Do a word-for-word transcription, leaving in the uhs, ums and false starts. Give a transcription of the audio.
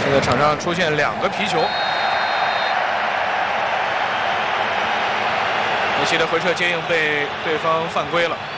现在场上出现两个皮球，梅西的回撤接应被对方犯规了。